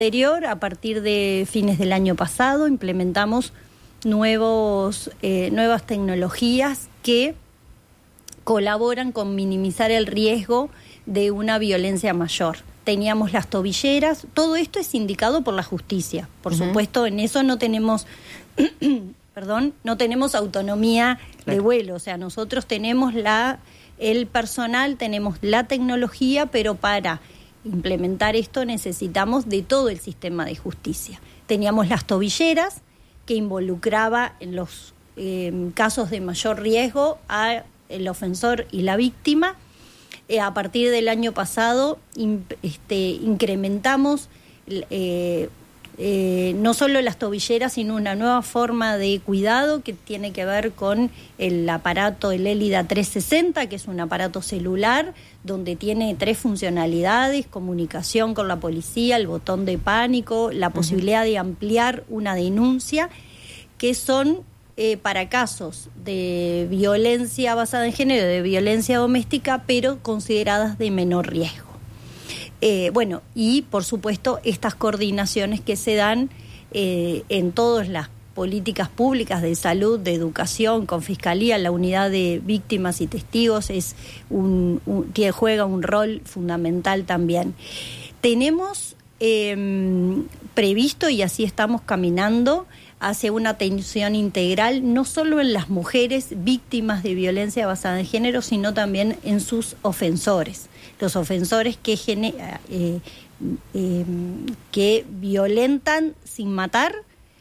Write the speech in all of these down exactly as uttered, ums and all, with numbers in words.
Anterior, a partir de fines del año pasado, implementamos nuevos, eh, nuevas tecnologías que colaboran con minimizar el riesgo de una violencia mayor. Teníamos las tobilleras, todo esto es indicado por la justicia. Por uh-huh. supuesto, en eso no tenemos, perdón, no tenemos autonomía claro. de vuelo. O sea, nosotros tenemos la, el personal, tenemos la tecnología, pero para implementar esto necesitamos de todo el sistema de justicia. Teníamos las tobilleras, que involucraba en los eh, casos de mayor riesgo a el ofensor y la víctima. Eh, a partir del año pasado in, este, incrementamos eh, eh, no solo las tobilleras, sino una nueva forma de cuidado que tiene que ver con el aparato, el Elida trescientos sesenta, que es un aparato celular donde tiene tres funcionalidades: comunicación con la policía, el botón de pánico, la uh-huh. posibilidad de ampliar una denuncia, que son eh, para casos de violencia basada en género, de violencia doméstica, pero consideradas de menor riesgo. Eh, bueno, y por supuesto estas coordinaciones que se dan eh, en todas las políticas públicas de salud, de educación, con Fiscalía, la unidad de víctimas y testigos es un, un, que juega un rol fundamental también. Tenemos eh, previsto, y así estamos caminando, hacia una atención integral, no solo en las mujeres víctimas de violencia basada en género, sino también en sus ofensores. Los ofensores que, gene, eh, eh, que violentan sin matar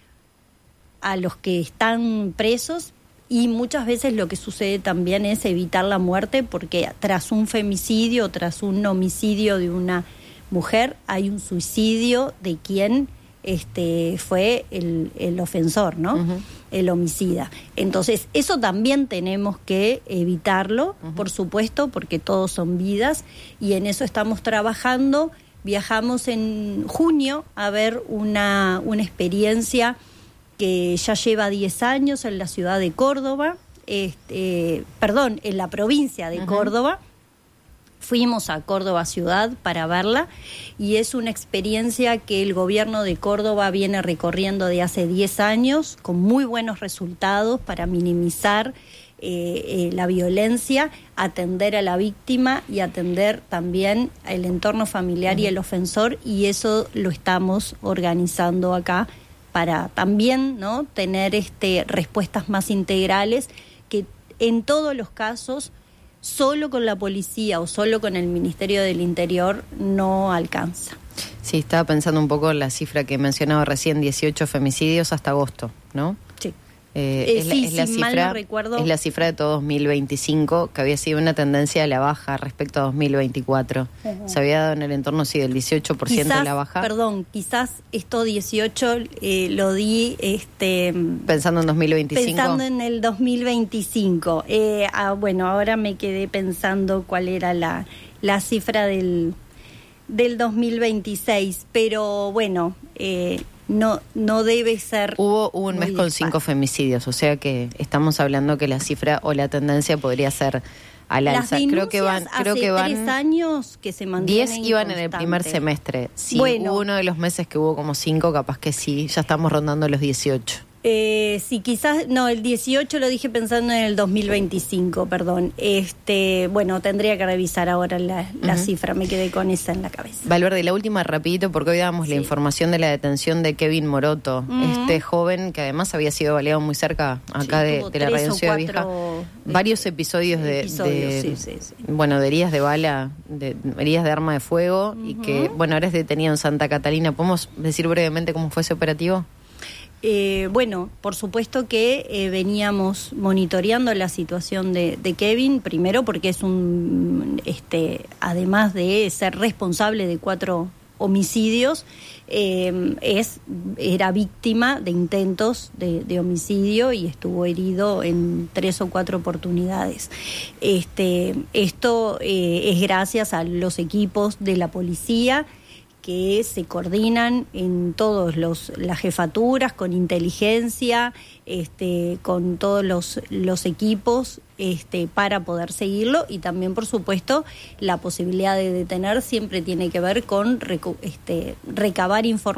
a los que están presos, y muchas veces lo que sucede también es evitar la muerte, porque tras un femicidio, tras un homicidio de una mujer, hay un suicidio de quien este fue el, el ofensor, ¿no? Uh-huh. El homicida. Entonces, eso también tenemos que evitarlo, uh-huh. por supuesto, porque todos son vidas, y en eso estamos trabajando. Viajamos en junio a ver una, una experiencia que ya lleva diez años en la ciudad de Córdoba, este, perdón, en la provincia de uh-huh. Córdoba. Fuimos a Córdoba ciudad para verla, y es una experiencia que el gobierno de Córdoba viene recorriendo de hace diez años con muy buenos resultados para minimizar eh, eh, la violencia, atender a la víctima y atender también el entorno familiar uh-huh. y el ofensor, y eso lo estamos organizando acá para también, ¿no?, tener este respuestas más integrales, que en todos los casos solo con la policía o solo con el Ministerio del Interior no alcanza. Sí, estaba pensando un poco en la cifra que mencionaba recién, dieciocho femicidios hasta agosto, ¿no? Sí. Eh, eh, es, sí, la, es, la si cifra, mal no recuerdo, es la cifra de todo dos mil veinticinco, que había sido una tendencia a la baja respecto a dos mil veinticuatro. Uh-huh. Se había dado en el entorno, sí, del dieciocho por ciento quizás, de la baja. Perdón, quizás esto dieciocho eh, lo di... este pensando en dos mil veinticinco. Pensando en el dos mil veinticinco. Eh, ah, bueno, ahora me quedé pensando cuál era la, la cifra del, del dos mil veintiséis, pero bueno... Eh, No, no debe ser. Hubo, hubo un mes con cinco femicidios, o sea que estamos hablando que la cifra o la tendencia podría ser al alza. Las creo que van, creo hace que van tres años que se mantienen. Diez iban en el primer semestre. Sí, bueno, hubo uno de los meses que hubo como cinco, capaz que sí, ya estamos rondando los dieciocho. Eh, sí, quizás, no, el dieciocho lo dije pensando en el dos mil veinticinco, perdón. Este, bueno, tendría que revisar ahora la, la uh-huh. cifra, me quedé con esa en la cabeza. Valverde, la última rapidito, porque hoy damos sí. la información de la detención de Kevin Moroto, uh-huh. este joven que además había sido baleado muy cerca acá sí, de, de la Radio Ciudad Vieja. Varios episodios de, episodios, de sí, sí, sí. bueno, de heridas de bala, de heridas de arma de fuego, uh-huh. y que, bueno, ahora es detenido en Santa Catalina. ¿Podemos decir brevemente cómo fue ese operativo? Eh, bueno, por supuesto que eh, veníamos monitoreando la situación de, de Kevin, primero porque es un, este, además de ser responsable de cuatro homicidios, eh, es era víctima de intentos de, de homicidio y estuvo herido en tres o cuatro oportunidades. Este, esto eh, es gracias a los equipos de la policía, que se coordinan en todos los las jefaturas, con inteligencia, este, con todos los, los equipos este, para poder seguirlo, y también, por supuesto, la posibilidad de detener siempre tiene que ver con recu- este, recabar información